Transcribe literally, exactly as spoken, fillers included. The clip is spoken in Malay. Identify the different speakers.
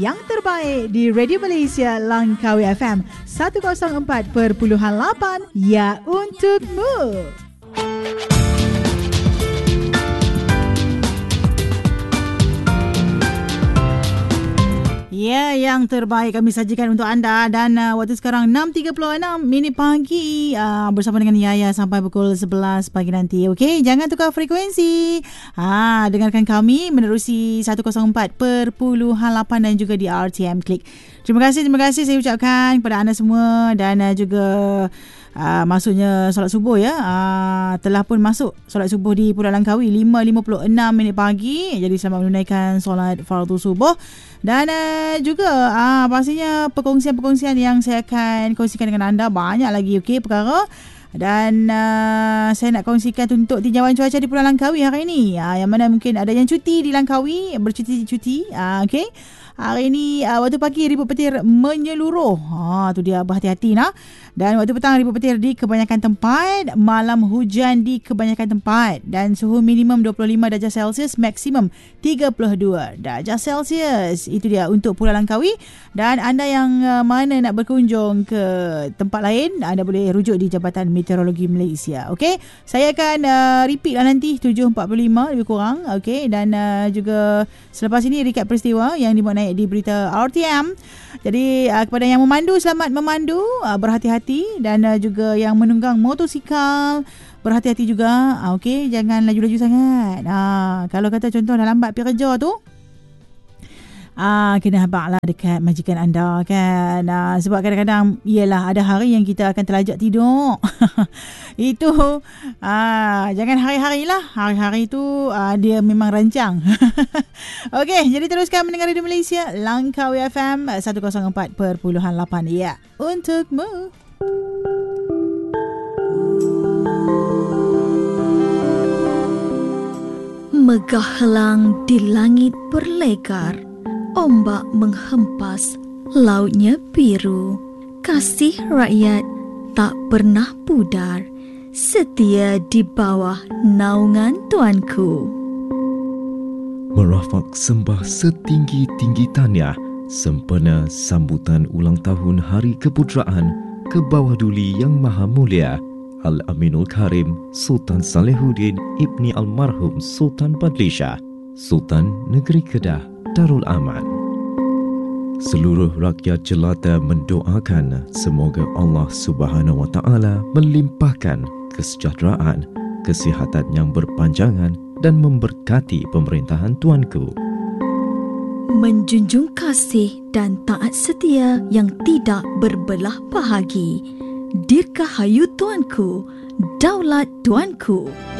Speaker 1: yang terbaik di Radio Malaysia Langkawi F M seratus empat perpuluhan lapan. Ya, untukmu. Ya, yang terbaik kami sajikan untuk anda. Dan uh, waktu sekarang enam tiga puluh enam minit pagi uh, bersama dengan Yaya sampai pukul sebelas pagi nanti. Okey, jangan tukar frekuensi. Ha, dengarkan kami menerusi seratus empat perpuluhan lapan dan juga di R T M Klik. Terima kasih, terima kasih saya ucapkan kepada anda semua. Dan uh, juga Uh, maksudnya solat subuh ya, uh, telah pun masuk solat subuh di Pulau Langkawi lima lima puluh enam minit pagi. Jadi selamat menunaikan solat fardu subuh. Dan uh, juga uh, pastinya perkongsian-perkongsian yang saya akan kongsikan dengan anda banyak lagi, okey, perkara. Dan uh, saya nak kongsikan untuk tinjauan cuaca di Pulau Langkawi hari ini, uh, yang mana mungkin ada yang cuti di Langkawi, bercuti-cuti, uh, okey. Hari ini uh, waktu pagi ribut petir menyeluruh. Ha, tu dia, berhati-hati nah. Dan waktu petang ribut petir di kebanyakan tempat, malam hujan di kebanyakan tempat, dan suhu minimum dua puluh lima darjah Celsius, maksimum tiga puluh dua darjah Celsius. Itu dia untuk Pulau Langkawi. Dan anda yang uh, mana nak berkunjung ke tempat lain, anda boleh rujuk di Jabatan Meteorologi Malaysia. Okey, saya akan uh, repeat lah nanti tujuh empat puluh lima lebih kurang. Okey, dan uh, juga selepas ini recap peristiwa yang dimuat naik di berita R T M. Jadi uh, kepada yang memandu, selamat memandu, uh, berhati-hati. Dan uh, juga yang menunggang motosikal, berhati-hati juga. uh, Okey, jangan laju-laju sangat. uh, Kalau kata contoh dah lambat pergi kerja tu, Ah, kena habaklah dekat majikan anda kan. Ah, sebab kadang-kadang ialah ada hari yang kita akan terlajak tidur. Itu ah, jangan hari-hari lah. Hari-hari tu ah, dia memang rancang. Okey, jadi teruskan mendengar Radio Malaysia Langkawi F M seratus empat perpuluhan lapan. Ya, untukmu.
Speaker 2: Megah helang di langit berlekar, ombak menghempas, lautnya biru. Kasih rakyat tak pernah pudar, setia di bawah naungan Tuanku.
Speaker 3: Merafak sembah setinggi-tinggi tahniah sempena sambutan ulang tahun Hari Keputeraan ke bawah duli Yang Maha Mulia Al-Aminul Karim Sultan Salehuddin Ibni Almarhum Sultan Badlisha, Sultan Negeri Kedah Darul Aman. Seluruh rakyat jelata mendoakan semoga Allah Subhanahu Wa Taala melimpahkan kesejahteraan, kesihatan yang berpanjangan dan memberkati pemerintahan Tuanku.
Speaker 2: Menjunjung kasih dan taat setia yang tidak berbelah bahagi. Dirgahayu Tuanku, Daulat Tuanku.